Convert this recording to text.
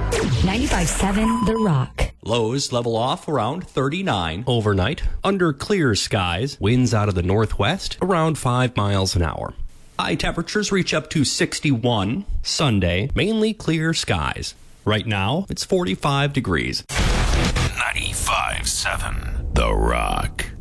95.7 The Rock. Lows level off around 39 overnight. Under clear skies, winds out of the northwest around 5 miles an hour. High temperatures reach up to 61. Sunday, mainly clear skies. Right now, it's 45 degrees. 95.7 The Rock.